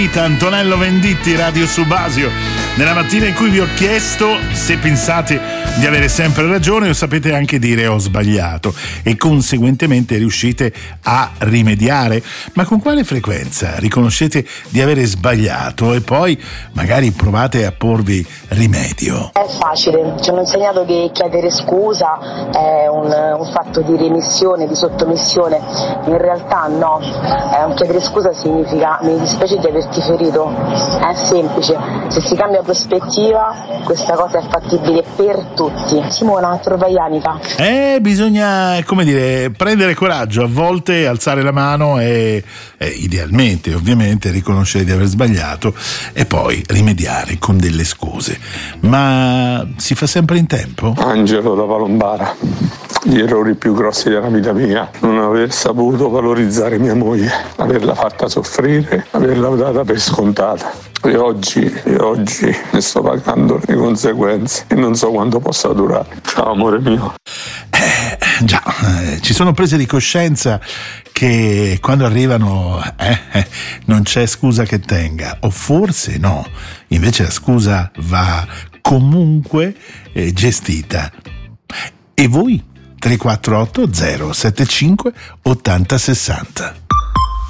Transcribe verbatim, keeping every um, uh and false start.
Antonello Venditti, Radio Subasio, nella mattina in cui vi ho chiesto se pensate di avere sempre ragione o sapete anche dire ho sbagliato e conseguentemente riuscite a rimediare. Ma con quale frequenza riconoscete di avere sbagliato e poi magari provate a porvi rimedio? È facile, ci hanno insegnato che chiedere scusa è un, un fatto di remissione, di sottomissione. In realtà no, eh, un chiedere scusa significa mi dispiace di averti ferito, è semplice, se si cambia prospettiva questa cosa è fattibile per tutti. Simona, trova Ianica. Eh, bisogna, come dire, prendere coraggio, a volte alzare la mano e, e idealmente ovviamente riconoscere di aver sbagliato e poi rimediare con delle scuse. Ma si fa sempre in tempo? Angelo da Palombara. Gli errori più grossi della vita mia: non aver saputo valorizzare mia moglie, averla fatta soffrire, averla data per scontata. E oggi, e oggi ne sto pagando le conseguenze e non so quanto possa durare. Ciao amore mio. Eh, già, eh, ci sono prese di coscienza che quando arrivano eh, eh, non c'è scusa che tenga, o forse no, invece la scusa va comunque eh, gestita. E voi? tre quattro otto zero sette cinque ottanta sessanta.